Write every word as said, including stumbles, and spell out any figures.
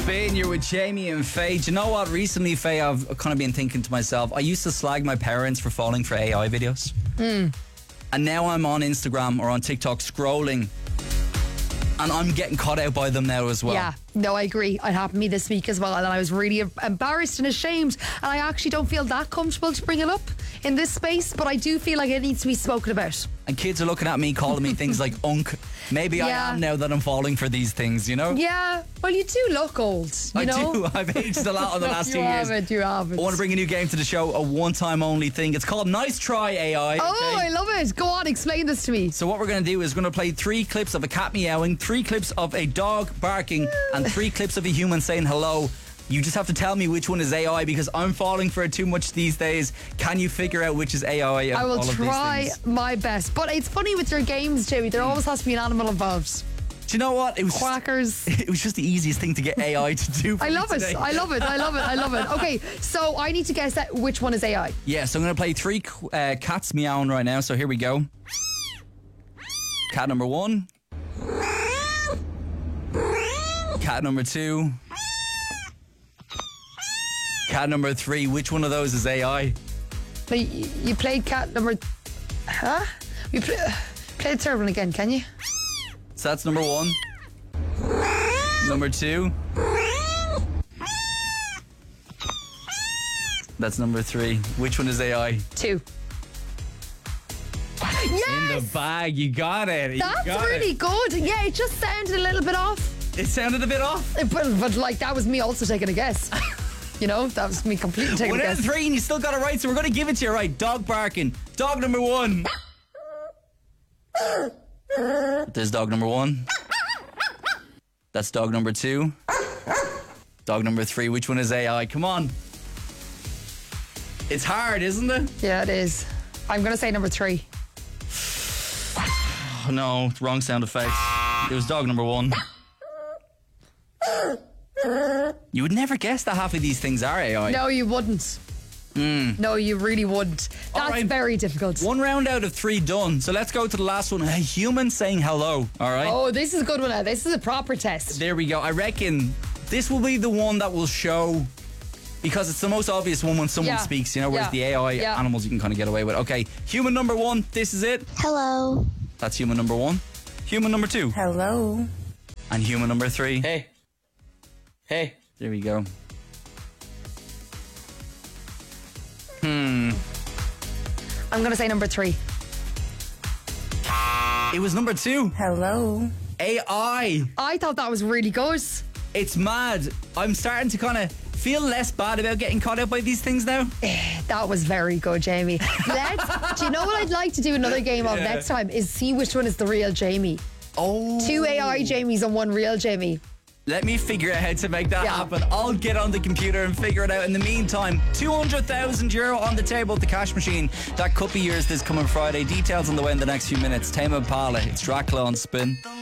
Spin, you're with Jamie and Faye. Do you know what? Recently, Faye, I've kind of been thinking to myself, I used to slag my parents for falling for A I videos. Mm. And now I'm on Instagram or on TikTok scrolling, and I'm getting caught out by them now as well. Yeah, no, I agree. It happened to me this week as well, and I was really embarrassed and ashamed, and I actually don't feel that comfortable to bring it up in this space, but I do feel like it needs to be spoken about. And kids are looking at me, calling me things like unk. Maybe Yeah. I am now that I'm falling for these things, you know? Yeah, well, you do look old, you I know? do. I've aged a lot in the No, last you two years. haven't, you haven't. I want to bring a new game to the show, a one-time only thing. It's called Nice Try A I. Oh, okay? I love it. Go on, explain this to me. So what we're going to do is we're going to play three clips of a cat meowing, three clips of a dog barking, and three clips of a human saying hello. You just have to tell me which one is A I, because I'm falling for it too much these days. Can you figure out which is A I? Of I will all of these try things? my best. But it's funny with your games, Jamie. There always has to be an animal involved. Do you know what? It was Quackers. Just, it was just the easiest thing to get A I to do. For I me love it. today. I love it. I love it. I love it. Okay, so I need to guess that which one is A I. Yeah, so I'm going to play three uh, cats meowing right now. So here we go. Cat number one. Cat number two. Cat number three. Which one of those is A I? Like, y- you played cat number. Huh? You play, play the third one again, can you? So that's number one. Number two. That's number three. Which one is A I? Two. In the Yes! bag. You got it. You That's got really it. good. Yeah, it just sounded a little bit off. It sounded a bit off. But, but like, that was me also taking a guess. You know, that was me completely taking One a out of guess. three, and you still got it right, so we're going to give it to you. Right, dog barking. Dog number one. There's dog number one. That's dog number two. Dog number three. Which one is A I? Come on. It's hard, isn't it? Yeah, it is. I'm going to say number three. Oh, no, wrong sound effect. It was dog number one. You would never guess that half of these things are A I. No, you wouldn't. No, you really wouldn't. All That's right. very difficult. One round out of three done. So let's go to the last one. A human saying hello. All right. Oh, this is a good one now. This is a proper test. There we go. I reckon this will be the one that will show, because it's the most obvious one when someone Yeah. speaks, you know, whereas Yeah. the A I Yeah. animals you can kind of get away with. Okay, human number one, this is it. Hello. That's human number one. Human number two. Hello. And human number three. Hey. Hey. There we go. I'm going to say number three. It was number two. Hello. A I. I thought that was really good. It's mad. I'm starting to kind of feel less bad about getting caught out by these things now. That was very good, Jamie. Let's, do you know what I'd like to do another game of Yeah. next time? Is see which one is the real Jamie. Oh. Two A I Jamies and one real Jamie. Let me figure out how to make that Yeah. happen. I'll get on the computer and figure it out. In the meantime, two hundred thousand euro on the table at the cash machine. That could be yours this coming Friday. Details on the way in the next few minutes. Tame Impala, it's Dracula on Spin.